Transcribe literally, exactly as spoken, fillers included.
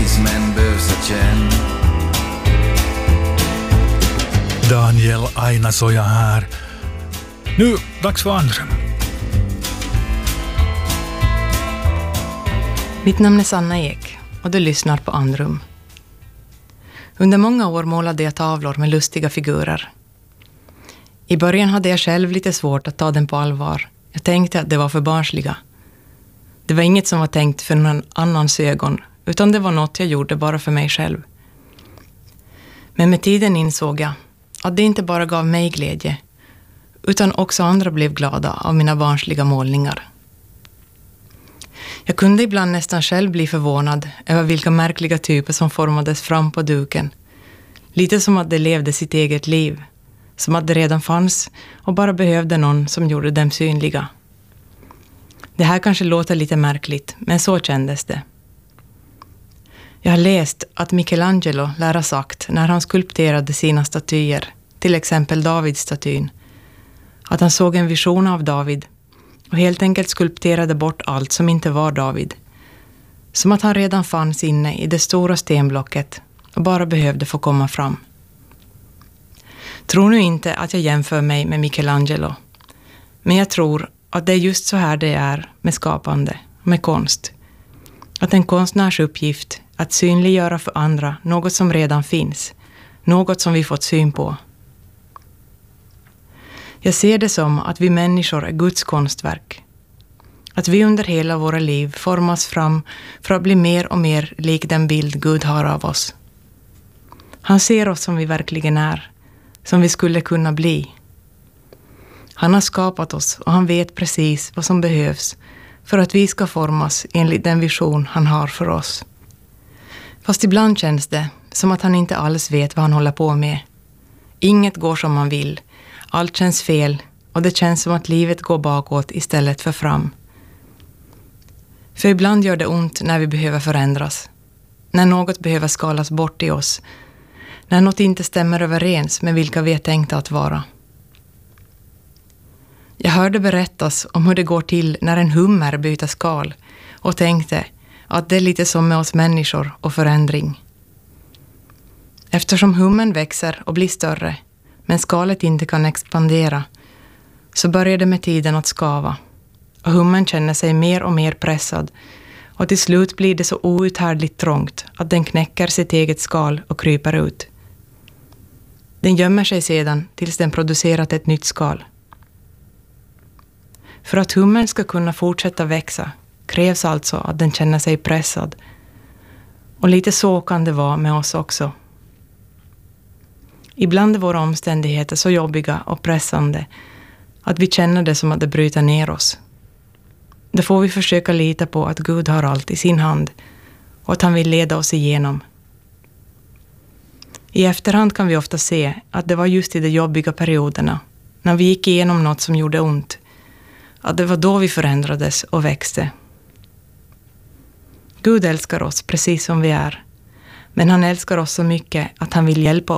vis men bösa känn. Daniel Ainasoja här. Nu dags för Andrum. Mitt namn är Sanna Ek och du lyssnar på Andrum. Under många år målade jag tavlor med lustiga figurer. I början hade jag själv lite svårt att ta den på allvar. Jag tänkte att det var för barnsliga. Det var inget som var tänkt för någon annans ögon, utan det var något jag gjorde bara för mig själv. Men med tiden insåg jag att det inte bara gav mig glädje, utan också andra blev glada av mina barnsliga målningar. Jag kunde ibland nästan själv bli förvånad över vilka märkliga typer som formades fram på duken. Lite som att de levde sitt eget liv, som att det redan fanns och bara behövde någon som gjorde dem synliga. Det här kanske låter lite märkligt, men så kändes det. Jag har läst att Michelangelo lär ha sagt när han skulpterade sina statyer, till exempel Davidstatyn, att han såg en vision av David och helt enkelt skulpterade bort allt som inte var David. Som att han redan fanns inne i det stora stenblocket och bara behövde få komma fram. Tror nu inte att jag jämför mig med Michelangelo, men jag tror att det är just så här det är med skapande, med konst. Att en konstnärs uppgift att synliggöra för andra något som redan finns, något som vi fått syn på. Jag ser det som att vi människor är Guds konstverk. Att vi under hela våra liv formas fram för att bli mer och mer lik den bild Gud har av oss. Han ser oss som vi verkligen är, som vi skulle kunna bli. Han har skapat oss och han vet precis vad som behövs för att vi ska formas enligt den vision han har för oss. Fast ibland känns det som att han inte alls vet vad han håller på med. Inget går som man vill. Allt känns fel och det känns som att livet går bakåt istället för fram. För ibland gör det ont när vi behöver förändras. När något behöver skalas bort i oss. När något inte stämmer överens med vilka vi är tänkta att vara. Jag hörde berättas om hur det går till när en hummer byter skal och tänkte att det är lite som med oss människor och förändring. Eftersom hummen växer och blir större men skalet inte kan expandera så börjar det med tiden att skava och hummen känner sig mer och mer pressad och till slut blir det så outhärdligt trångt att den knäcker sitt eget skal och kryper ut. Den gömmer sig sedan tills den producerat ett nytt skal. För att hummen ska kunna fortsätta växa krävs alltså att den känner sig pressad. Och lite så kan det vara med oss också. Ibland är våra omständigheter så jobbiga och pressande att vi känner det som att det bryter ner oss. Då får vi försöka lita på att Gud har allt i sin hand och att han vill leda oss igenom. I efterhand kan vi ofta se att det var just i de jobbiga perioderna, när vi gick igenom något som gjorde ont, att det var då vi förändrades och växte. Gud älskar oss precis som vi är, men han älskar oss så mycket att han vill hjälpa